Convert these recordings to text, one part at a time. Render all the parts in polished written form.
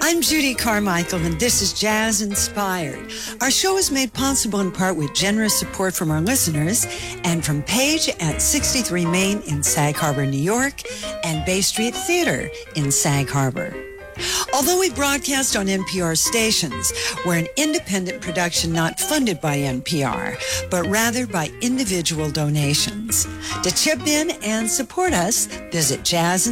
I'm Judy Carmichael, and this is Jazz Inspired. Our show is made possible in part with generous support from our listeners and from Page at 63 Main in Sag Harbor, New York, and Bay Street Theater in Sag Harbor. Although we broadcast on NPR stations, we're an independent production not funded by NPR, but rather by individual donations. To chip in and support us, visit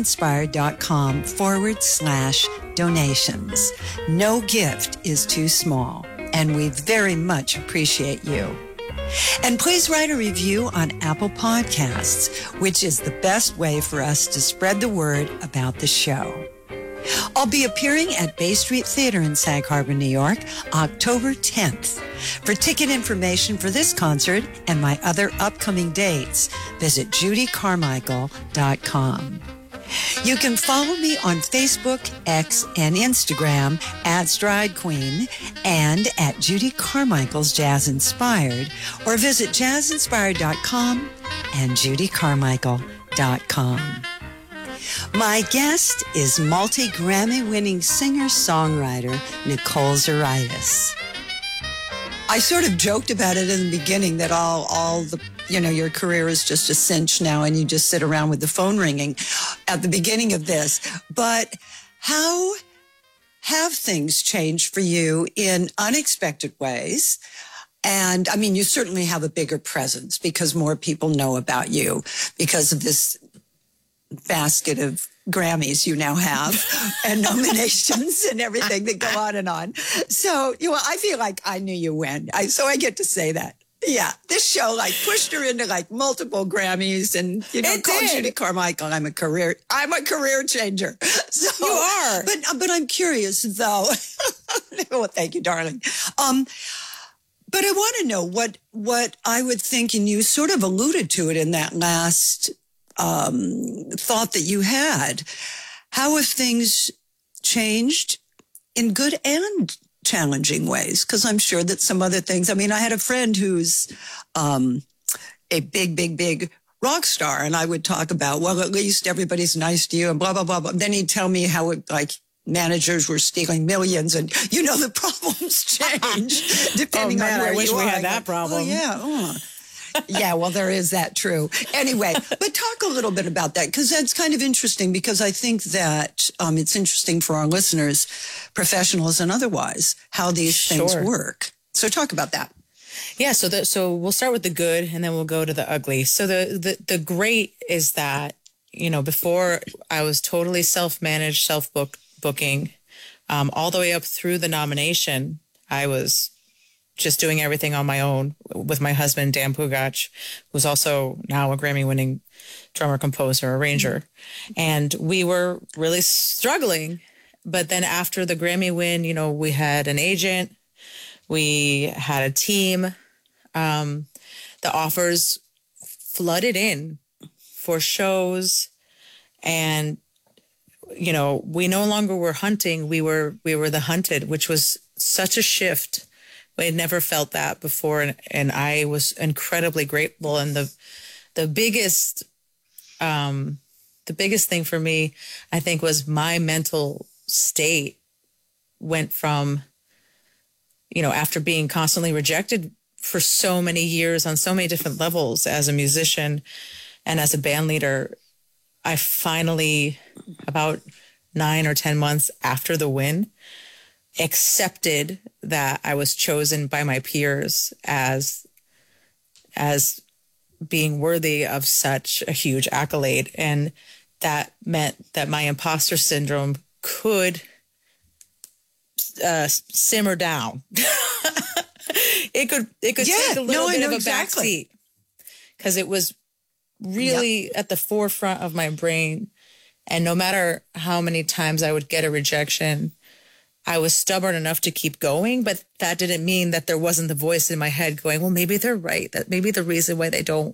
jazzinspired.com/donations. No gift is too small, and we very much appreciate you. And please write a review on Apple Podcasts, which is the best way for us to spread the word about the show. I'll be appearing at Bay Street Theater in Sag Harbor, New York, October 10th. For ticket information for this concert and my other upcoming dates, visit judycarmichael.com. You can follow me on Facebook, X, and Instagram at Stride Queen and at Judy Carmichael's Jazz Inspired, or visit jazzinspired.com and judycarmichael.com. My guest is multi-Grammy-winning singer-songwriter Nicole Zaritis. I sort of joked about it in the beginning that all the, your career is just a cinch now and you just sit around with the phone ringing at the beginning of this. But how have things changed for you in unexpected ways? And I mean, you certainly have a bigger presence because more people know about you because of this basket of Grammys you now have and nominations and everything that go on and on. So, I feel like I knew you when. So I get to say that. Yeah, this show pushed her into multiple Grammys and, called Judy Carmichael. I'm a career changer. So, you are. But I'm curious though. Well, thank you, darling. But I want to know what I would think, and you sort of alluded to it in that last thought that you had. How have things changed in good and challenging ways? Because I'm sure that some other things, I had a friend who's a big rock star, and I would talk about, well, at least everybody's nice to you and blah, blah, blah, blah. Then he'd tell me how managers were stealing millions, and the problems change depending on where I wish you we are. had that problem. Oh, yeah. Yeah, well, there is that true. Anyway, but talk a little bit about that, because that's kind of interesting, because I think that it's interesting for our listeners, professionals and otherwise, how these things work. So talk about that. Yeah, so we'll start with the good and then we'll go to the ugly. So the great is that, before I was totally self-managed, self-booking, all the way up through the nomination, I was just doing everything on my own with my husband, Dan Pugach, who's also now a Grammy-winning drummer, composer, arranger. And we were really struggling. But then after the Grammy win, we had an agent, we had a team. The offers flooded in for shows. And, we no longer were hunting. We were the hunted, which was such a shift. I had never felt that before, and I was incredibly grateful. And the biggest thing for me, I think, was my mental state went from, after being constantly rejected for so many years on so many different levels as a musician and as a band leader, I finally, about 9 or 10 months after the win, accepted that I was chosen by my peers as being worthy of such a huge accolade. And that meant that my imposter syndrome could simmer down. It could take a little bit of a backseat, because it was really at the forefront of my brain. And no matter how many times I would get a rejection, I was stubborn enough to keep going, but that didn't mean that there wasn't the voice in my head going, well, maybe they're right. That maybe the reason why they don't